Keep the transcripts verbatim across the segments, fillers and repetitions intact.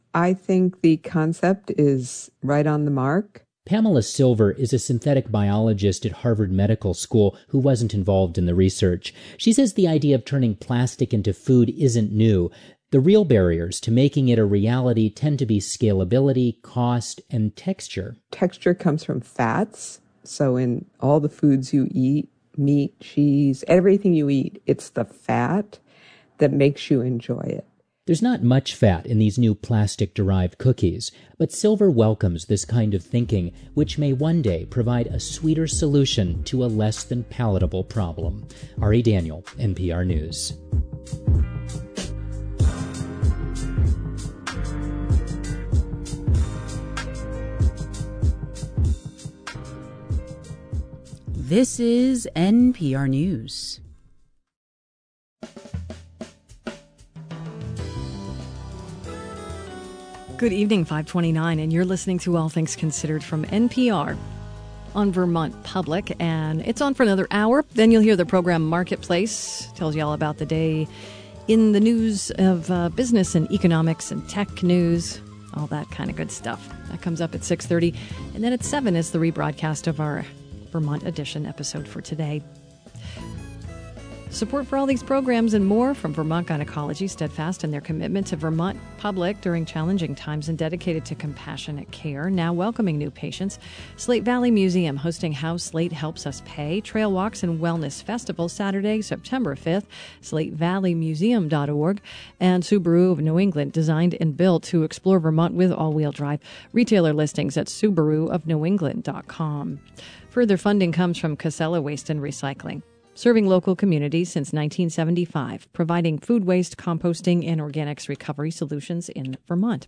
I think the concept is right on the mark. Pamela Silver is a synthetic biologist at Harvard Medical School who wasn't involved in the research. She says the idea of turning plastic into food isn't new. The real barriers to making it a reality tend to be scalability, cost, and texture. Texture comes from fats. So in all the foods you eat, meat, cheese, everything you eat, it's the fat that makes you enjoy it. There's not much fat in these new plastic-derived cookies, but Silver welcomes this kind of thinking, which may one day provide a sweeter solution to a less than palatable problem. Ari Daniel, N P R News. This is N P R News. Good evening, five twenty-nine, and you're listening to All Things Considered from N P R on Vermont Public, and it's on for another hour. Then you'll hear the program Marketplace, tells you all about the day in the news of uh, business and economics and tech news, all that kind of good stuff. That comes up at six thirty, and then at seven is the rebroadcast of our Vermont Edition episode for today. Support for all these programs and more from Vermont Gynecology, steadfast in their commitment to Vermont Public during challenging times and dedicated to compassionate care, now welcoming new patients. Slate Valley Museum hosting How Slate Helps Us Pay, Trail Walks and Wellness Festival Saturday, September fifth, slate valley museum dot org, and Subaru of New England, designed and built to explore Vermont with all-wheel drive. Retailer listings at subaru of new england dot com. Further funding comes from Casella Waste and Recycling, serving local communities since nineteen seventy-five, providing food waste, composting, and organics recovery solutions in Vermont.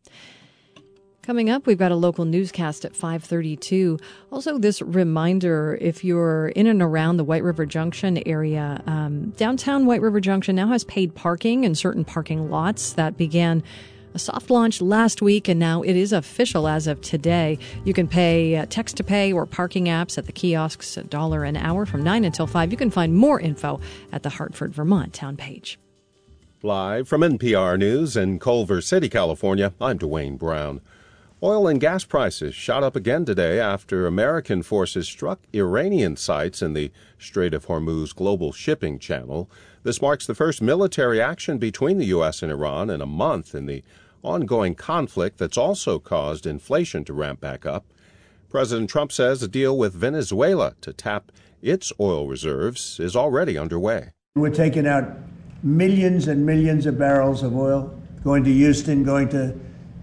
Coming up, we've got a local newscast at five thirty-two. Also, this reminder, if you're in and around the White River Junction area, um, downtown White River Junction now has paid parking in certain parking lots. That began a soft launch last week, and now it is official as of today. You can pay uh, text-to-pay or parking apps at the kiosks, a dollar an hour from nine until five. You can find more info at the Hartford, Vermont town page. Live from N P R News in Culver City, California, I'm Dwayne Brown. Oil and gas prices shot up again today after American forces struck Iranian sites in the Strait of Hormuz global shipping channel. This marks the first military action between the U S and Iran in a month in the ongoing conflict that's also caused inflation to ramp back up. President Trump says a deal with Venezuela to tap its oil reserves is already underway. We're taking out millions and millions of barrels of oil, going to Houston, going to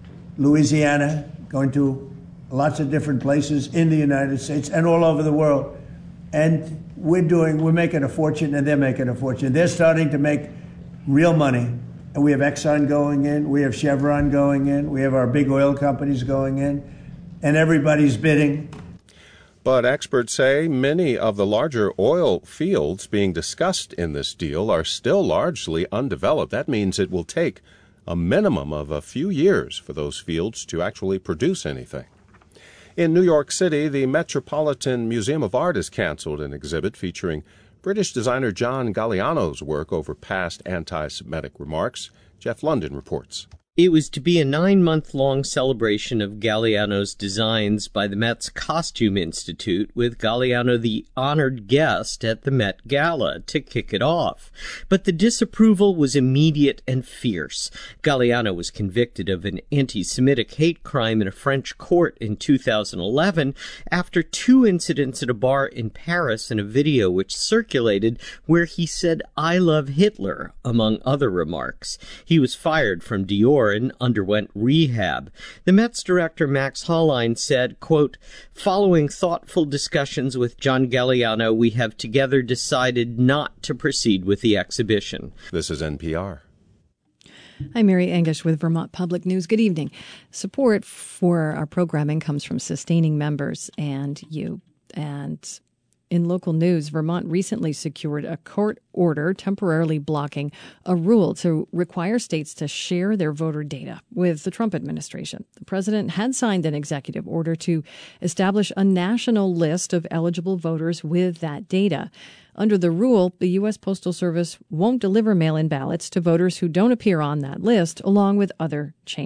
Louisiana, going to lots of different places in the United States and all over the world. And we're doing, we're making a fortune, and they're making a fortune. They're starting to make real money. And we have Exxon going in, we have Chevron going in, we have our big oil companies going in, and everybody's bidding. But experts say many of the larger oil fields being discussed in this deal are still largely undeveloped. That means it will take a minimum of a few years for those fields to actually produce anything. In New York City, the Metropolitan Museum of Art has canceled an exhibit featuring British designer John Galliano's work over past anti-Semitic remarks. Jeff London reports. It was to be a nine-month-long celebration of Galliano's designs by the Met's Costume Institute, with Galliano the honored guest at the Met Gala to kick it off. But the disapproval was immediate and fierce. Galliano was convicted of an anti-Semitic hate crime in a French court in two thousand eleven after two incidents at a bar in Paris and a video which circulated where he said, "I love Hitler," among other remarks. He was fired from Dior and underwent rehab. The Met's director, Max Hollein, said, quote, "Following thoughtful discussions with John Galliano, we have together decided not to proceed with the exhibition." This is N P R. I'm Mary Angish with Vermont Public News. Good evening. Support for our programming comes from sustaining members and you. And in local news, Vermont recently secured a court order temporarily blocking a rule to require states to share their voter data with the Trump administration. The president had signed an executive order to establish a national list of eligible voters with that data. Under the rule, the U S Postal Service won't deliver mail-in ballots to voters who don't appear on that list, along with other changes.